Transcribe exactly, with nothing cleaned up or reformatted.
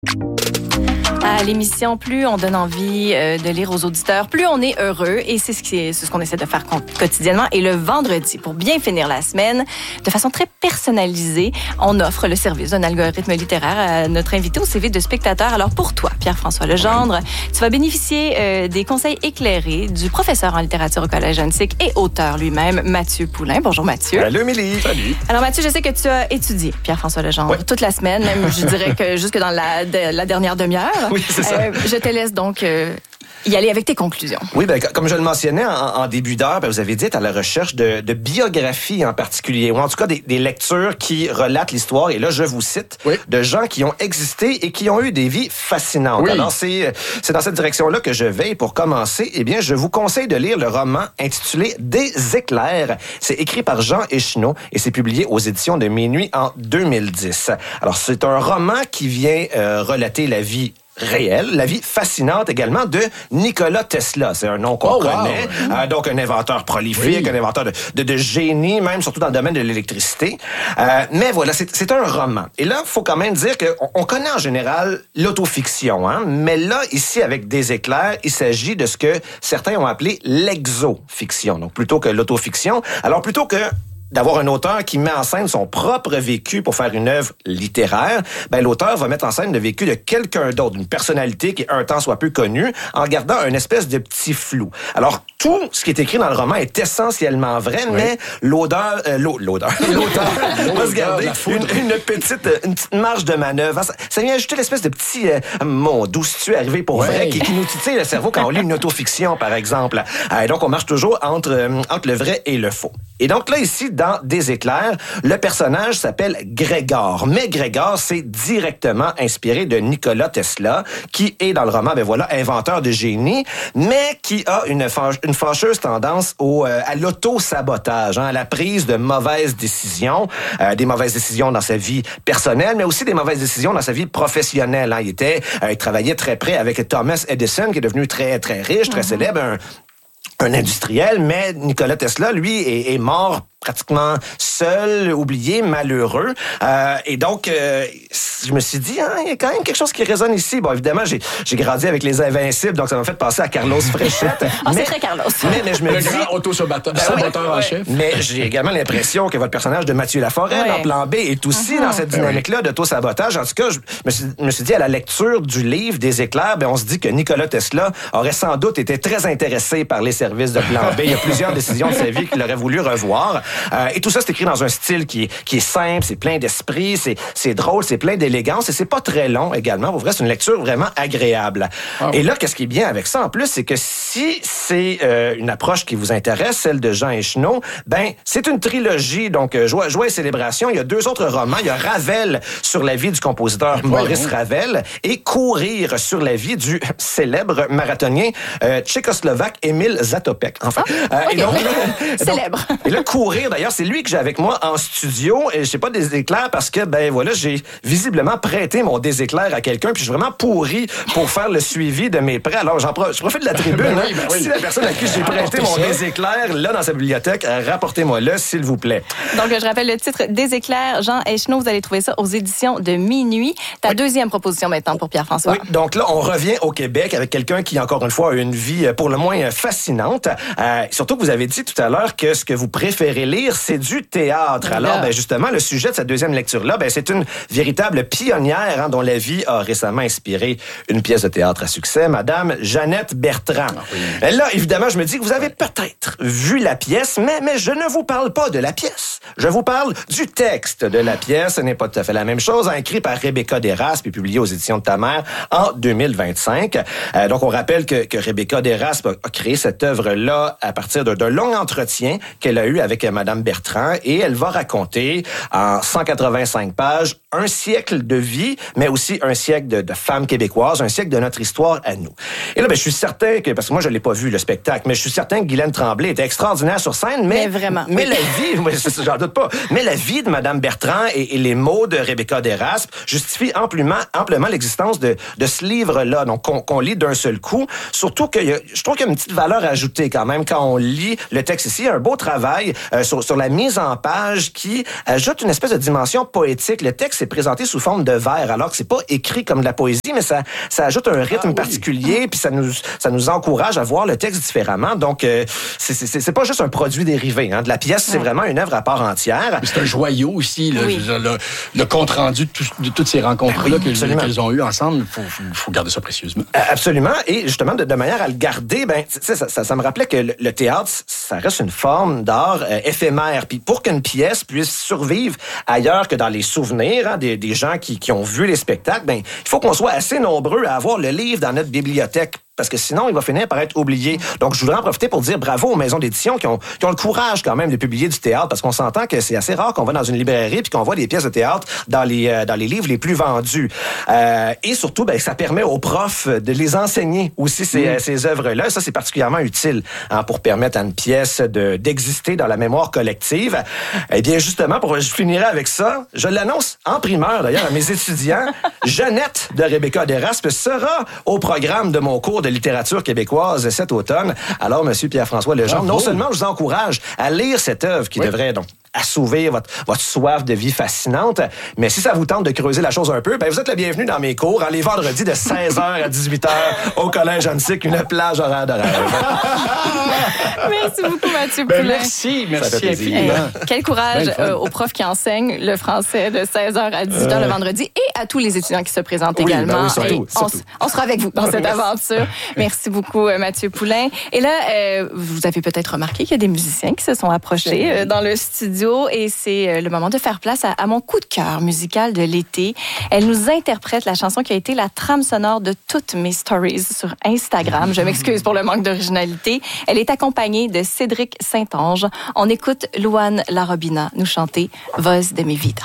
À l'émission, plus on donne envie euh, de lire aux auditeurs, plus on est heureux. Et c'est ce, qui est, c'est ce qu'on essaie de faire quotidiennement. Et le vendredi, pour bien finir la semaine, de façon très personnalisée, on offre le service d'un algorithme littéraire à notre invité au C V de spectateur. Alors pour toi, Pierre-François Legendre, tu vas bénéficier euh, des conseils éclairés du professeur en littérature au Collège Annecy et auteur lui-même, Mathieu Poulain. Bonjour Mathieu. Salut Émilie. Salut. Alors Mathieu, je sais que tu as étudié Pierre-François Legendre oui. toute la semaine, même je dirais que jusque dans la, de, la dernière demi-heure. Oui, c'est ça. Euh, je te laisse donc euh, y aller avec tes conclusions. Oui, ben, comme je le mentionnais en, en début d'heure, ben, vous avez dit être à la recherche de, de biographies en particulier, ou en tout cas des, des lectures qui relatent l'histoire, et là, je vous cite, oui. de gens qui ont existé et qui ont eu des vies fascinantes. Oui. Alors, c'est, c'est dans cette direction-là que je vais. Pour commencer, eh bien, je vous conseille de lire le roman intitulé « Des éclairs ». C'est écrit par Jean Echenoz et c'est publié aux éditions de Minuit en deux mille dix. Alors, c'est un roman qui vient euh, relater la vie réelle, la vie fascinante également de Nikola Tesla. C'est un nom qu'on oh, connaît. Wow. Euh, donc, un inventeur prolifique, oui. un inventeur de, de, de génie, même surtout dans le domaine de l'électricité. Euh, mais voilà, c'est, c'est un roman. Et là, il faut quand même dire qu'on on connaît en général l'autofiction. Hein? Mais là, ici, avec Des éclairs, il s'agit de ce que certains ont appelé l'exofiction. Donc, plutôt que l'autofiction. Alors, plutôt que d'avoir un auteur qui met en scène son propre vécu pour faire une œuvre littéraire, ben l'auteur va mettre en scène le vécu de quelqu'un d'autre, d'une personnalité qui un temps soit peu connue, en gardant un espèce de petit flou. Alors, tout ce qui est écrit dans le roman est essentiellement vrai, oui. mais l'odeur, euh, l'odeur, l'auteur va se garder une, une, petite, une petite marge de manœuvre. Ça, ça vient ajouter l'espèce de petit euh, mot, d'où tu es arrivé pour ouais. vrai, qui, qui nous titille le cerveau quand on lit une autofiction, par exemple. Euh, donc, on marche toujours entre, euh, entre le vrai et le faux. Et donc là, ici, dans Des éclairs, le personnage s'appelle Grégor. Mais Grégor, c'est directement inspiré de Nikola Tesla, qui est, dans le roman, ben voilà, inventeur de génie, mais qui a une, fâche, une fâcheuse tendance au, euh, à l'auto-sabotage, hein, à la prise de mauvaises décisions, euh, des mauvaises décisions dans sa vie personnelle, mais aussi des mauvaises décisions dans sa vie professionnelle. Hein. Il était, euh, il travaillait très près avec Thomas Edison, qui est devenu très, très riche, très mm-hmm. célèbre, un, un industriel, mais Nikola Tesla, lui, est, est mort pratiquement seul, oublié, malheureux. Euh, et donc, euh, je me suis dit, hein, il y a quand même quelque chose qui résonne ici. Bon, évidemment, j'ai, j'ai grandi avec les Invincibles, donc ça m'a fait penser à Carlos Fréchette. Ah, c'est très Carlos. Mais, mais je me le dis... Le grand auto-saboteur ben, ouais, en ouais. chef. Mais j'ai également l'impression que votre personnage de Mathieu Laforêt, ouais. en plan B, est aussi uh-huh. dans cette dynamique-là d'auto-sabotage. En tout cas, je me suis, me suis dit, à la lecture du livre Des éclairs, ben, on se dit que Nikola Tesla aurait sans doute été très intéressé par les services de plan B. Il y a plusieurs décisions de sa vie qu'il aurait voulu revoir. Euh, et tout ça, c'est écrit dans un style qui est, qui est simple, c'est plein d'esprit, c'est, c'est drôle, c'est plein d'élégance et c'est pas très long également. Pour vrai, c'est une lecture vraiment agréable. Oh. Et là, qu'est-ce qui est bien avec ça en plus, c'est que si c'est euh, une approche qui vous intéresse, celle de Jean Echenoz, ben c'est une trilogie, donc euh, Joie, Joie et Célébration. Il y a deux autres romans. Il y a Ravel sur la vie du compositeur Maurice oui. Ravel et Courir sur la vie du célèbre marathonien euh, tchécoslovaque Émile Zatopek. Enfin, ah, euh, okay. et donc, célèbre. Donc, et là, Courir, d'ailleurs, c'est lui que j'ai avec moi en studio, et je sais pas des éclairs parce que, ben voilà, j'ai visiblement prêté mon déséclair à quelqu'un, puis je suis vraiment pourri pour faire le suivi de mes prêts. Alors, j'en pro- je profite de la tribune. Ben oui, ben oui. Si la personne à qui j'ai prêté mon déséclair, là, dans sa bibliothèque, rapportez-moi-le, s'il vous plaît. Donc, je rappelle le titre Des éclairs, Jean Echenoz, vous allez trouver ça aux éditions de Minuit. Ta oui. deuxième proposition maintenant pour Pierre-François. Oui, donc là, on revient au Québec avec quelqu'un qui, encore une fois, a une vie pour le moins fascinante. Euh, surtout que vous avez dit tout à l'heure que ce que vous préférez lire, c'est du théâtre. Alors, ben justement, le sujet de cette deuxième lecture-là, ben c'est une véritable pionnière hein, dont la vie a récemment inspiré une pièce de théâtre à succès, Madame Jeannette Bertrand. Ah oui. Là, évidemment, je me dis que vous avez peut-être vu la pièce, mais, mais je ne vous parle pas de la pièce. Je vous parle du texte de la pièce. Ce n'est pas tout à fait la même chose. Hein, écrit par Rebecca Deraspe et publié aux éditions de ta mère en deux mille vingt-cinq. Euh, donc, on rappelle que, que Rebecca Deraspe a, a créé cette œuvre-là à partir d'un, d'un long entretien qu'elle a eu avec Madame Bertrand et elle va raconter en cent quatre-vingt-cinq pages un siècle de vie, mais aussi un siècle de, de femmes québécoises, un siècle de notre histoire à nous. Et là, ben, je suis certain que, parce que moi, je l'ai pas vu, le spectacle, mais je suis certain que Guylaine Tremblay était extraordinaire sur scène, mais... Mais vraiment. Mais la vie, moi, j'en doute pas, mais la vie de Madame Bertrand et, et les mots de Rebecca Deraspe justifient amplement, amplement l'existence de, de ce livre-là, donc qu'on, qu'on lit d'un seul coup. Surtout que y a, je trouve qu'il y a une petite valeur ajoutée quand même quand on lit le texte ici. Il y a un beau travail euh, sur sur, sur la mise en page qui ajoute une espèce de dimension poétique. Le texte est présenté sous forme de vers, alors que c'est pas écrit comme de la poésie, mais ça, ça ajoute un rythme ah, oui. particulier, puis ça nous, ça nous encourage à voir le texte différemment. Donc, euh, c'est, c'est, c'est pas juste un produit dérivé. Hein. De la pièce, c'est ouais. vraiment une œuvre à part entière. C'est un joyau aussi, là, oui. le, le compte-rendu de, tout, de toutes ces rencontres-là oui, qu'elles, qu'elles ont eues ensemble. Il faut, faut, faut garder ça précieusement. Absolument. Et justement, de, de manière à le garder, ben, ça, ça, ça me rappelait que le, le théâtre, ça reste une forme d'art euh, éphémère. Puis pour qu'une pièce puisse survivre ailleurs que dans les souvenirs hein, des, des gens qui, qui ont vu les spectacles, ben, il faut qu'on soit assez nombreux à avoir le livre dans notre bibliothèque. Parce que sinon, il va finir par être oublié. Donc, je voudrais en profiter pour dire bravo aux maisons d'édition qui ont, qui ont le courage quand même de publier du théâtre, parce qu'on s'entend que c'est assez rare qu'on va dans une librairie puis qu'on voit des pièces de théâtre dans les, euh, dans les livres les plus vendus. Euh, et surtout, ben, ça permet aux profs de les enseigner aussi ces, mmh. ces œuvres-là. Ça, c'est particulièrement utile hein, pour permettre à une pièce de, d'exister dans la mémoire collective. Eh bien, justement, pour je finirai avec ça, je l'annonce en primeur d'ailleurs à mes étudiants. Jeannette de Rebecca Deraspe sera au programme de mon cours de littérature québécoise cet automne. Alors, Monsieur Pierre-François Legendre, non seulement je vous encourage à lire cette œuvre qui oui. devrait donc assouvir votre, votre soif de vie fascinante, mais si ça vous tente de creuser la chose un peu, ben vous êtes le bienvenu dans mes cours, hein, les vendredis de seize heures à dix-huit heures au Collège Antique, une plage horaire de rêve. Merci beaucoup, Mathieu ben Poulin. Merci, merci infiniment. Quel courage euh, aux profs qui enseignent le français de seize heures à dix-huit heures euh... le vendredi et à tous les étudiants qui se présentent oui, également. Ben oui, surtout, surtout. On, on sera avec vous dans cette aventure. Merci beaucoup, Mathieu Poulin. Et là, euh, vous avez peut-être remarqué qu'il y a des musiciens qui se sont approchés euh, dans le studio. Et c'est le moment de faire place à, à mon coup de cœur musical de l'été. Elle nous interprète la chanson qui a été la trame sonore de toutes mes stories sur Instagram. Je m'excuse pour le manque d'originalité. Elle est accompagnée de Cédric Saint-Onge. On écoute Luan Larobina nous chanter « Voz de mi vida ».